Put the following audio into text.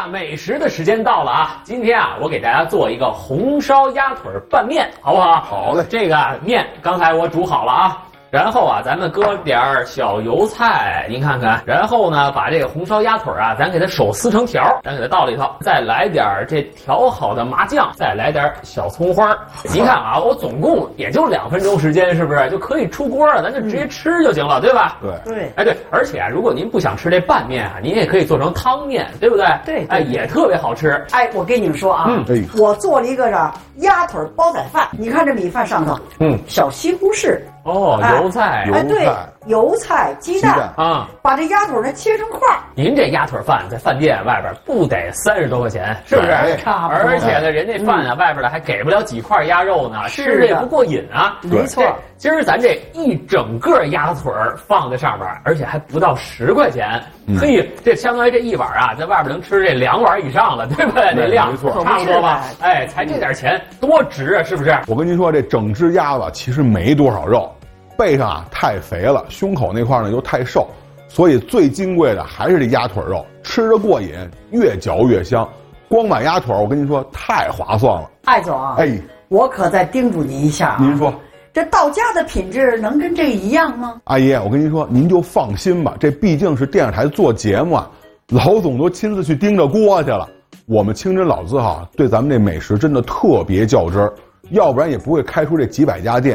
美食的时间到了啊！今天啊，我给大家做一个红烧鸭腿拌面，好不好？ 好嘞。 这个面刚才我煮好了啊。然后啊，咱们搁点小油菜，您看看。然后呢，把这个红烧鸭腿啊，咱给它手撕成条，咱给它倒里头，再来点这调好的麻酱，再来点小葱花。您看啊，我总共也就2分钟时间，是不是就可以出锅了？咱就直接吃就行了，对吧？ 对。 哎，对，而且如果您不想吃这拌面啊，您也可以做成汤面，对不对？ 对。 哎，也特别好吃。 哎，我跟你们说啊，我做了一个鸭腿煲仔饭，你看这米饭上头，小西红柿。 哦，油菜， 哎，对，油菜、鸡蛋啊， 把这鸭腿呢切成块。 您这鸭腿饭在饭店外边不得30多块钱，是不是？ 差不多。 而且呢，人家饭啊外边的还给不了几块鸭肉呢，吃着也不过瘾啊。 没错， 今儿咱这一整个鸭腿放在上边，而且还不到10块钱，嘿，这相当于这一碗啊，在外边能吃这2碗以上了，对不对？那量没错， 差不多吧？哎，才这点钱多值啊，是不是？ 我跟您说，这整只鸭子其实没多少肉。背上啊太肥了，胸口那块呢又太瘦，所以最金贵的还是这鸭腿肉，吃着过瘾，越嚼越香。光买鸭腿，我跟您说太划算了。 艾总啊， 哎， 我可再叮嘱您一下啊。 您说， 这到家的品质能跟这个一样吗？ 阿姨，我跟您说，您就放心吧，这毕竟是电视台做节目啊，老总都亲自去盯着锅去了。我们清真老字号对咱们这美食真的特别较真儿，要不然也不会开出这几百家店。